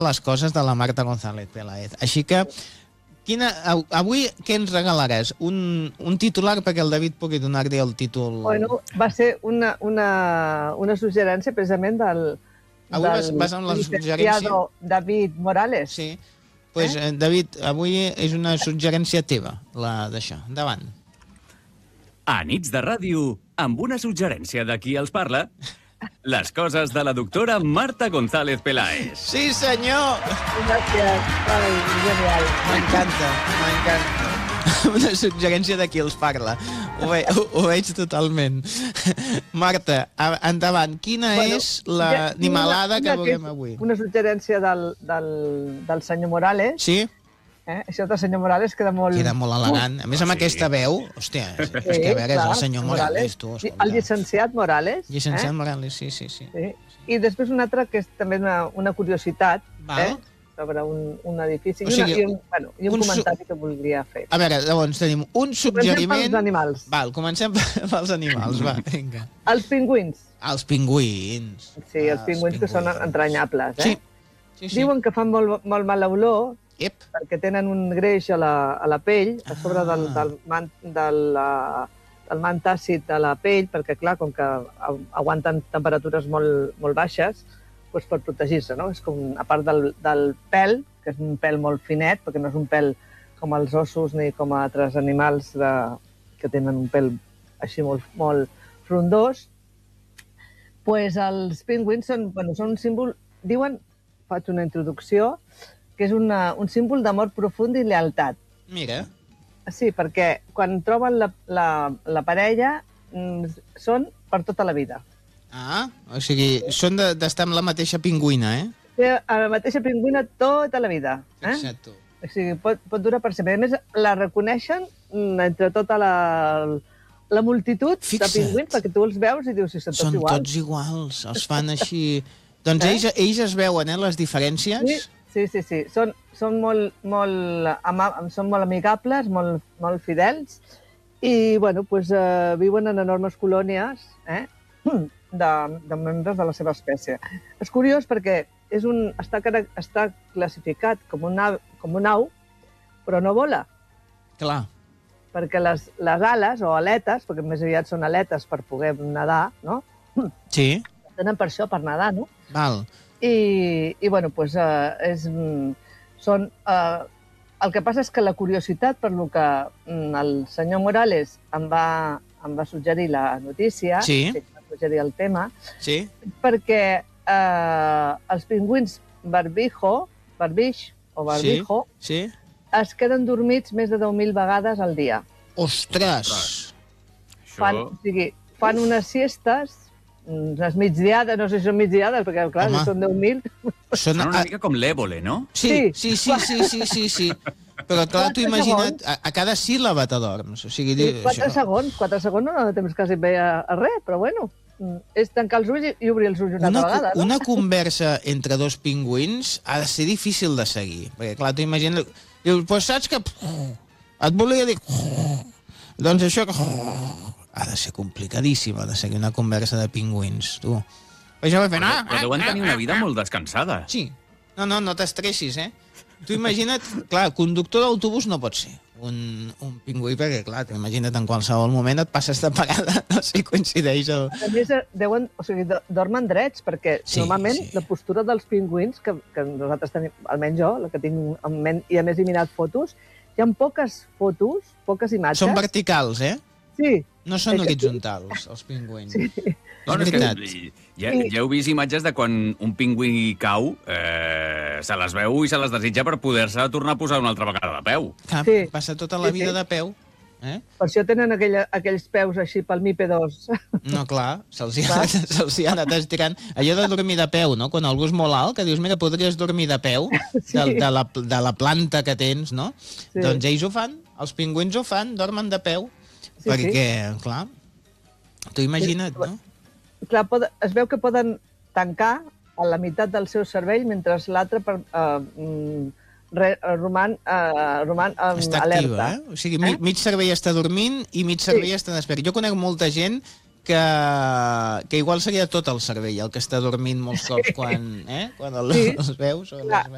les coses de la Marta González Peláez. Així que, avui què ens regalaràs? Un titular perquè el David pugui donar-li el títol... Bueno, va ser una suggerència precisament del vas amb la suggerència? David Morales. Sí. Doncs, David, avui és una suggerència teva, la d'això. Endavant. A nits de ràdio, amb una suggerència de qui els parla, les coses de la doctora Marta González Peláez. Sí, senyor! Gràcies. Ai, genial. M'encanta. Una suggerència de qui els parla. Ho veig totalment. Marta, endavant. Quina és l'animalada que veurem avui? Una suggerència del senyor Morales. Sí? Això del senyor Morales queda molt... Queda molt elegant. A més, amb aquesta veu... Hòstia, és que a veure, és el senyor Morales, tu. El llicenciat Morales. Llicenciat Morales, sí. I després una altra que és també una curiositat sobre un edifici i un comentari que voldria fer. A veure, llavors tenim un suggeriment... Comencem pels animals. Comencem pels animals, va, vinga. Els pingüins. Els pingüins. Sí, els pingüins que són entranyables, Sí. Diuen que fan molt mala olor perquè tenen un greix a la pell, a sobre del mant àcid de la pell, perquè, clar, com que aguanten temperatures molt baixes, doncs per protegir-se, no? És com, a part del pèl, que és un pèl molt finet, perquè no és un pèl com els ossos ni com altres animals que tenen un pèl així molt frondós, doncs els pingüins són un símbol, diuen, faig una introducció, que és un símbol d'amor profund i lealtat. Mira. Sí, perquè quan troben la parella són per tota la vida. O sigui, són d'estar amb la mateixa pingüina, Sí, amb la mateixa pingüina tota la vida. Exacte. O sigui, pot durar per sempre. A més, la reconeixen entre tota la multitud de pingüins, perquè tu els veus i dius si són tots iguals. Són tots iguals, els fan així... Doncs ells es veuen, les diferències? Sí. Són molt amigables, molt fidels i, bueno, viuen en enormes colònies de membres de la seva espècie. És curiós perquè està classificat com un au, però no vola. Clar. Perquè les ales o aletes, perquè més aviat són aletes per poder nedar, no? Sí. Tenen per això, per nedar, no? Val. I bueno, doncs el que passa és que la curiositat per lo que el senyor Morales em va suggerir la notícia, em va suggerir el tema, perquè els pingüins barbix o barbijo es queden dormits més de 10.000 vegades al dia. Ostres! Fan unes siestes, unes migdiades, no sé si són migdiades, perquè, clar, són 10.000. Són una mica com l'Évole, no? Sí. Però, clar, t'ho imagina't, a cada síl·laba t'adorms. 4 segons no temps quasi bé a res, però bueno, és tancar els ulls i obrir els ulls una altra vegada. Una conversa entre dos pingüins ha de ser difícil de seguir, perquè, clar, t'ho imagina't... Dius, doncs saps que... Et volia dir... Doncs això que... Ha de ser complicadíssima de seguir una conversa de pingüins, tu. Però deuen tenir una vida molt descansada. Sí. No t'estressis, Tu imagina't, clar, conductor d'autobús no pot ser un pingüí, perquè, clar, imagina't en qualsevol moment et passes de parada, no sé si coincideix o... A més, dormen drets, perquè normalment la postura dels pingüins, que nosaltres tenim, almenys jo, la que tinc en ment, i a més he mirat fotos, hi ha poques fotos, poques imatges... Són verticals, Sí. No són horitzontals, els pingüins. Sí. És veritat. Ja heu vist imatges de quan un pingüí cau, se les veu i se les desitja per poder-se tornar a posar una altra vegada de peu. Passa tota la vida de peu. Per això tenen aquells peus així palmípedos. No, clar, se'ls hi ha anat estirant. Allò de dormir de peu, no? Quan algú és molt alt, que dius, mira, podries dormir de peu, de la planta que tens, no? Doncs ells ho fan, els pingüins ho fan, dormen de peu. Perquè, clar, t'ho imagina't, no? Clar, es veu que poden tancar a la meitat del seu cervell mentre l'altre roman alerta. O sigui, mig cervell està dormint i mig cervell està despert. Jo conec molta gent que igual seria tot el cervell el que està dormint molts cops quan els veus.